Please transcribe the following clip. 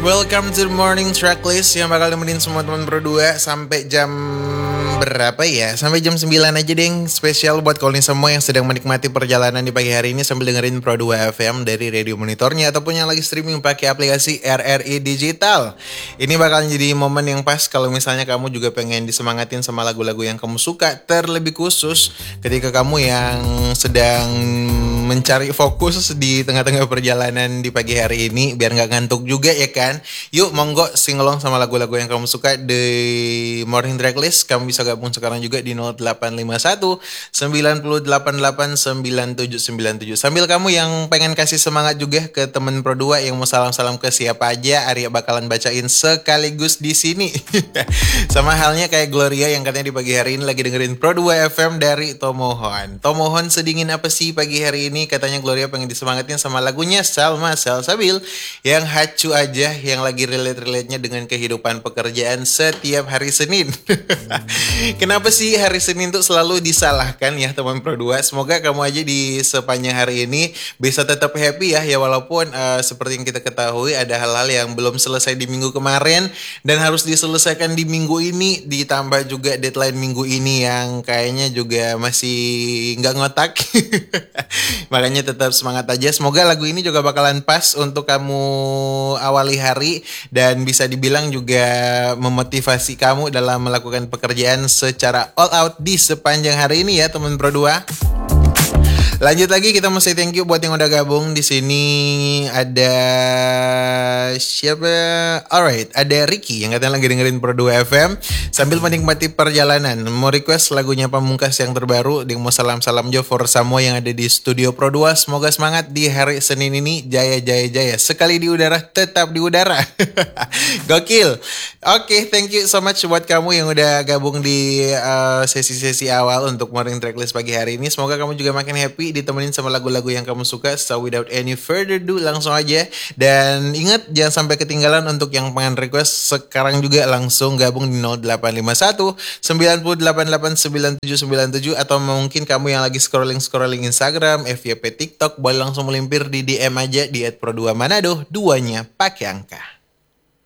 Welcome to the morning tracklist yang bakal nemenin semua teman berdua sampai jam berapa ya? Sampai jam 9 aja deh. Spesial buat kalian semua yang sedang menikmati perjalanan di pagi hari ini sambil dengerin Pro 2 FM dari radio monitornya ataupun yang lagi streaming pakai aplikasi RRI Digital. Ini bakal jadi momen yang pas kalau misalnya kamu juga pengen disemangatin sama lagu-lagu yang kamu suka, terlebih khusus ketika kamu yang sedang mencari fokus di tengah-tengah perjalanan di pagi hari ini biar nggak ngantuk juga ya kan. Yuk monggo singelong sama lagu-lagu yang kamu suka di morning tracklist. Kamu bisa gabung sekarang juga di 0851 988 9797. Sambil kamu yang pengen kasih semangat juga ke temen Pro 2 yang mau salam-salam ke siapa aja, Arya bakalan bacain sekaligus di sini. Sama halnya kayak Gloria yang katanya di pagi hari ini lagi dengerin Pro 2 FM dari Tomohon. Tomohon sedingin apa sih pagi hari ini? Katanya Gloria pengen disemangatin sama lagunya Salma Salsabil yang hacu aja, yang lagi relate-relate-nya dengan kehidupan pekerjaan setiap hari Senin. Kenapa sih hari Senin tuh selalu disalahkan ya teman Pro 2? Semoga kamu aja di sepanjang hari ini bisa tetap happy ya walaupun seperti yang kita ketahui ada hal-hal yang belum selesai di minggu kemarin dan harus diselesaikan di minggu ini, ditambah juga deadline minggu ini yang kayaknya juga masih nggak ngotak. Makanya tetap semangat aja. Semoga lagu ini juga bakalan pas untuk kamu awali hari dan bisa dibilang juga memotivasi kamu dalam melakukan pekerjaan secara all out di sepanjang hari ini ya teman Pro 2. Lanjut lagi, kita mesti thank you buat yang udah gabung di sini. Ada siapa? Alright, ada Ricky yang katanya lagi dengerin Pro 2 FM sambil menikmati perjalanan. Mau request lagunya Pamungkas yang terbaru. Dia mau salam-salam jo for semua yang ada di studio Pro 2. Semoga semangat di hari Senin ini. Jaya jaya jaya. Sekali di udara tetap di udara. Gokil. Oke, thank you so much buat kamu yang udah gabung di sesi-sesi awal untuk morning tracklist pagi hari ini. Semoga kamu juga makin happy ditemenin sama lagu-lagu yang kamu suka. So without any further ado, langsung aja. Dan ingat jangan sampai ketinggalan untuk yang pengen request sekarang juga langsung gabung di 0851 988 9797 atau mungkin kamu yang lagi scrolling Instagram, FYP, TikTok boleh langsung melimpir di DM aja di @pro2manado, duanya pakai angka.